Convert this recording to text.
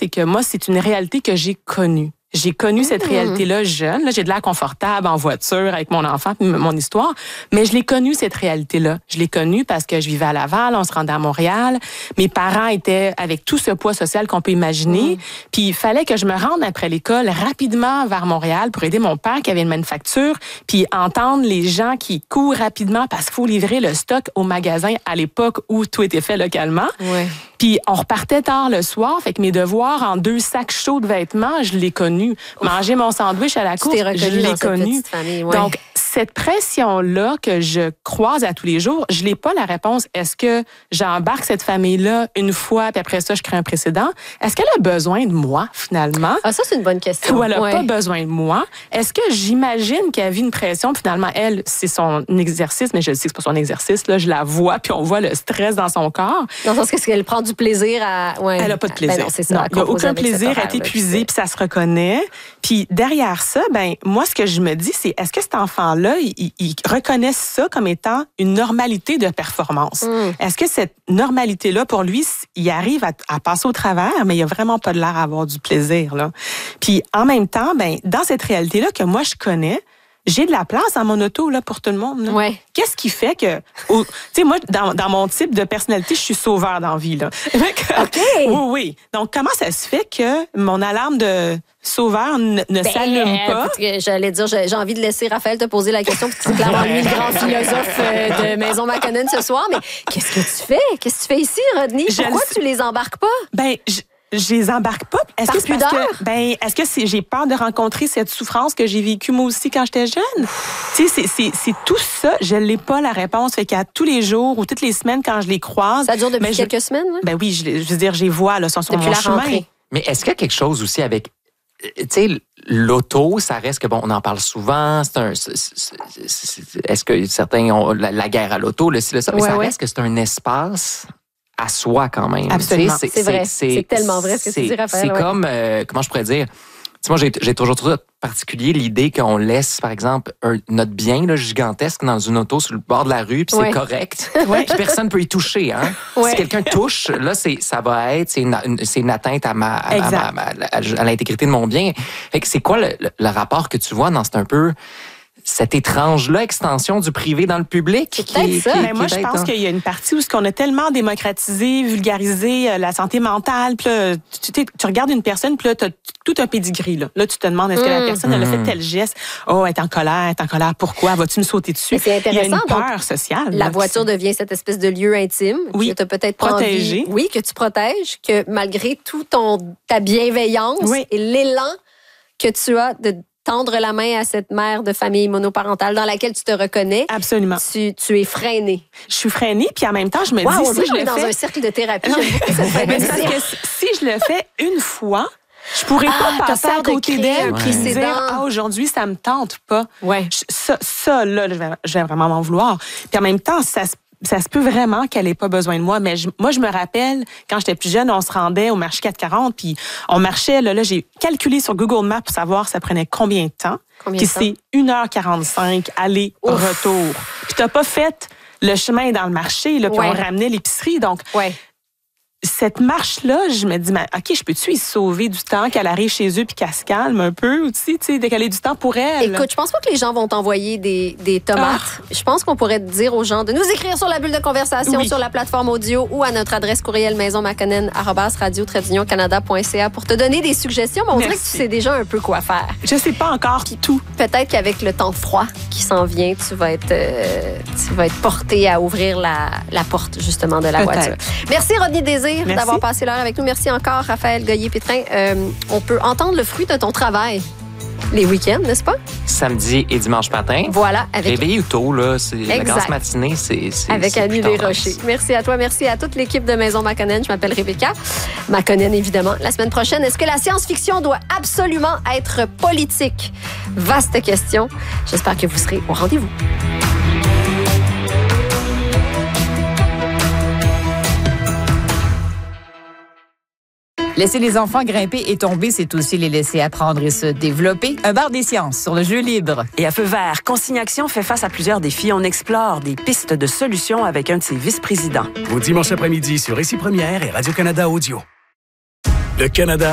c'est que moi, c'est une réalité que j'ai connue. J'ai connu cette réalité-là jeune. Là, j'ai de l'air confortable en voiture avec mon enfant et mon histoire. Mais je l'ai connue, cette réalité-là. Je l'ai connue parce que je vivais à Laval, on se rendait à Montréal. Mes parents étaient avec tout ce poids social qu'on peut imaginer. Puis il fallait que je me rende après l'école rapidement vers Montréal pour aider mon père qui avait une manufacture. Puis entendre les gens qui courent rapidement parce qu'il faut livrer le stock au magasin à l'époque où tout était fait localement. Ouais. Puis on repartait tard le soir, fait que mes devoirs en 2 sacs chauds de vêtements, je l'ai connu. Manger mon sandwich à la course, je l'ai connu. Donc cette pression-là que je croise à tous les jours, je n'ai pas la réponse. Est-ce que j'embarque cette famille-là une fois, puis après ça, je crée un précédent? Est-ce qu'elle a besoin de moi, finalement? Ah, ça, c'est une bonne question. Ou elle n'a pas besoin de moi? Est-ce que j'imagine qu'elle vit une pression, puis finalement, elle, c'est son exercice, mais je sais que c'est pas son exercice, là, je la vois, puis on voit le stress dans son corps. Dans le sens qu'elle prend du plaisir à... Ouais. Elle n'a pas de plaisir. Ben non, c'est ça, non, il n'y a aucun plaisir à être épuisé, puis ça se reconnaît. Puis derrière ça, ben moi, ce que je me dis, c'est est-ce que cet enfant-là, il reconnaît ça comme étant une normalité de performance? Est-ce que cette normalité-là, pour lui, il arrive à passer au travers, mais il n'a vraiment pas de l'air à avoir du plaisir, là. Puis en même temps, ben dans cette réalité-là que moi, je connais, j'ai de la place dans mon auto là, pour tout le monde. Là. Ouais. Qu'est-ce qui fait que... Tu sais, moi, dans mon type de personnalité, je suis sauveur dans la vie. Là. OK. Oui. Donc, comment ça se fait que mon alarme de sauveur ne s'allume pas? J'allais dire, j'ai envie de laisser Raphaël te poser la question, parce que c'est clairement lui le grand philosophe de Maison McConnell ce soir. Mais qu'est-ce que tu fais? Qu'est-ce que tu fais ici, Rodney? Pourquoi tu les embarques pas? Ben, je les embarque pas. Est-ce que c'est parce que, est-ce que j'ai peur de rencontrer cette souffrance que j'ai vécue moi aussi quand j'étais jeune? Tu sais, c'est tout ça. Je l'ai pas la réponse. Fait qu'à tous les jours ou toutes les semaines quand je les croise. Ça dure depuis quelques semaines? Hein? Ben oui, je veux dire, je les vois, là, sont sur mon chemin. Rentrée. Mais est-ce qu'il y a quelque chose aussi avec, tu sais, l'auto, ça reste que, bon, on en parle souvent, est-ce que certains ont la guerre à l'auto, le ci, le ça, mais ça reste que c'est un espace à soi quand même. Absolument. C'est vrai. C'est tellement vrai ce que tu dis, Raphaël. C'est comme, comment je pourrais dire, moi, j'ai toujours trouvé particulier l'idée qu'on laisse, par exemple, notre bien là, gigantesque dans une auto sur le bord de la rue, puis c'est correct. Puis personne ne peut y toucher. Hein? Si quelqu'un touche, là, ça va être une atteinte à l'intégrité de mon bien. Fait que c'est quoi le rapport que tu vois dans un peu cette étrange-là, extension du privé dans le public? Moi, je pense qu'il y a une partie où on a tellement démocratisé, vulgarisé la santé mentale. Puis là, tu regardes une personne, puis là, tu as tout un pédigree. Là, tu te demandes, est-ce que la personne, elle a fait tel geste? Oh, elle est en colère, pourquoi? Vas-tu me sauter dessus? C'est intéressant. Il y a une peur sociale. La voiture devient cette espèce de lieu intime. Oui, que tu as peut-être protégé. Envie, oui, que tu protèges, que malgré tout ta bienveillance et l'élan que tu as de tendre la main à cette mère de famille monoparentale dans laquelle tu te reconnais. Absolument. Tu es freinée. Je suis freinée, puis en même temps, je me dis... On dirait qu'on est dans un cercle de thérapie. Mais c'est parce que si je le fais une fois, je pourrais pas passer à côté d'elle et dire aujourd'hui, ça me tente pas. Ouais. Ça, là, je vais vraiment m'en vouloir. Puis en même temps, ça se peut vraiment qu'elle ait pas besoin de moi. Mais moi, je me rappelle, quand j'étais plus jeune, on se rendait au marché 440, puis on marchait, là, j'ai calculé sur Google Maps pour savoir ça prenait combien de temps. Puis c'est 1h45 aller-retour. Puis t'as pas fait le chemin dans le marché, là, puis on ramenait l'épicerie. Donc, cette marche-là, je me dis, OK, je peux-tu y sauver du temps, qu'elle arrive chez eux puis qu'elle se calme un peu aussi, tu sais, décaler du temps pour elle. Écoute, je pense pas que les gens vont t'envoyer des tomates. Je pense qu'on pourrait dire aux gens de nous écrire sur la bulle de conversation, sur la plateforme audio ou à notre adresse courriel maisonmaconnell@radio-canada.ca pour te donner des suggestions. Mais on dirait que tu sais déjà un peu quoi faire. Je sais pas encore tout. Peut-être qu'avec le temps froid qui s'en vient, tu vas être porté à ouvrir la porte, justement, de la voiture. Merci, Rodney Désir. D'avoir passé l'heure avec nous. Merci encore, Raphaël Goyer-Pétrin. On peut entendre le fruit de ton travail les week-ends, n'est-ce pas? Samedi et dimanche matin. Voilà. Réveillé tôt, là. La grasse matinée, c'est avec Annie Desrochers. Merci à toi. Merci à toute l'équipe de Maison McConnell. Je m'appelle Rebecca McConnell, évidemment. La semaine prochaine, est-ce que la science-fiction doit absolument être politique? Vaste question. J'espère que vous serez au rendez-vous. Laisser les enfants grimper et tomber, c'est aussi les laisser apprendre et se développer. Un bar des sciences sur le jeu libre. Et à Feu vert, Consigne Action fait face à plusieurs défis. On explore des pistes de solutions avec un de ses vice-présidents. Au dimanche après-midi sur Ici Première et Radio-Canada Audio. Le Canada